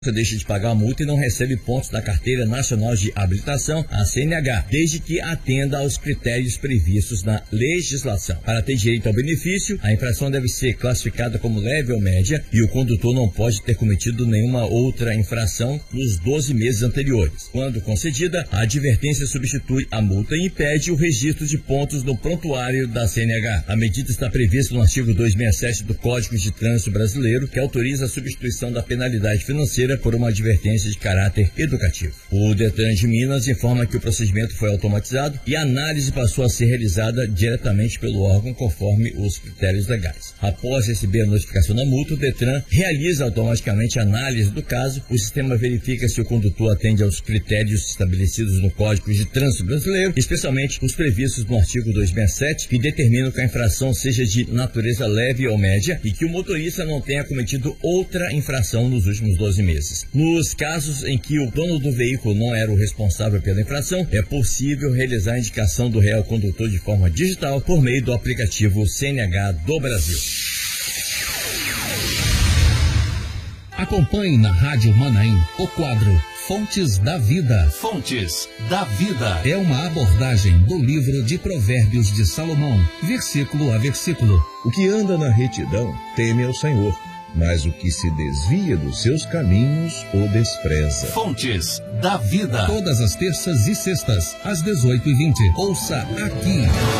Você deixa de pagar a multa e não recebe pontos da Carteira Nacional de Habilitação, a CNH, desde que atenda aos critérios previstos na legislação. Para ter direito ao benefício, a infração deve ser classificada como leve ou média e o condutor não pode ter cometido nenhuma outra infração nos 12 meses anteriores. Quando concedida, a advertência substitui a multa e impede o registro de pontos no prontuário da CNH. A medida está prevista no artigo 267 do Código de Trânsito Brasileiro, que autoriza a substituição da penalidade financeira por uma advertência de caráter educativo. O Detran de Minas informa que o procedimento foi automatizado e a análise passou a ser realizada diretamente pelo órgão conforme os critérios legais. Após receber a notificação da multa, o Detran realiza automaticamente a análise do caso. O sistema verifica se o condutor atende aos critérios estabelecidos no Código de Trânsito Brasileiro, especialmente os previstos no artigo 267, que determinam que a infração seja de natureza leve ou média e que o motorista não tenha cometido outra infração nos últimos 12 meses. Nos casos em que o dono do veículo não era o responsável pela infração, é possível realizar a indicação do réu condutor de forma digital por meio do aplicativo CNH do Brasil. Acompanhe na Rádio Manaim o quadro Fontes da Vida. Fontes da Vida é uma abordagem do livro de Provérbios de Salomão, versículo a versículo. O que anda na retidão teme ao Senhor, mas o que se desvia dos seus caminhos o despreza. Fontes da Vida. Todas as terças e sextas, às 18h20. Ouça aqui.